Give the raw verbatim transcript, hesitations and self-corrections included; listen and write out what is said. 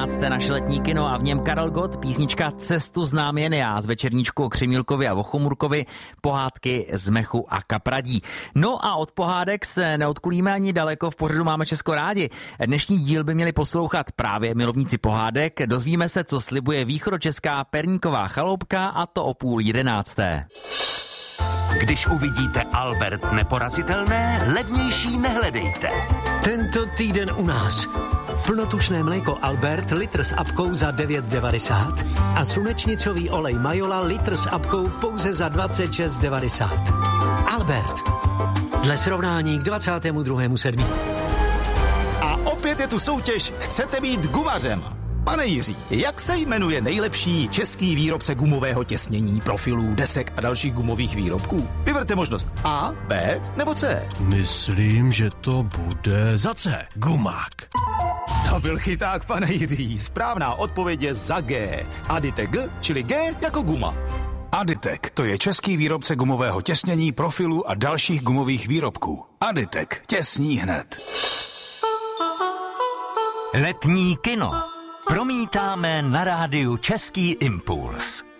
jedenácté naše letní kino a v něm Karel Gott, písnička Cestu znám jen já z večerníčku o Křemílkovi a Vochomurkovi, pohádky z mechu a kapradí. No a od pohádek se neodkulíme ani daleko, v pořadu Máme Česko rádi. Dnešní díl by měli poslouchat právě milovníci pohádek. Dozvíme se, co slibuje východočeská perníková chaloupka, a to o půl jedenácté. Když uvidíte Albert neporazitelné, levnější nehledejte. Tento týden u nás. Plnotučné mléko Albert, litr s apkou za devět devadesát a slunečnicový olej Majola, litr s apkou pouze za dvacet šest devadesát. Albert. Dle srovnání k dvacátému druhému sedmý A opět je tu soutěž Chcete být gumařem? Pane Jiří, jak se jmenuje nejlepší český výrobce gumového těsnění, profilů, desek a dalších gumových výrobků? Vyberte možnost A, B nebo C. Myslím, že to bude za C. Gumák. To byl chyták, pane Jiří. Správná odpověď je za G. Aditek G, čili G jako guma. Aditek, to je český výrobce gumového těsnění, profilů a dalších gumových výrobků. Aditek, těsní hned. Letní kino promítáme na rádiu Český impuls.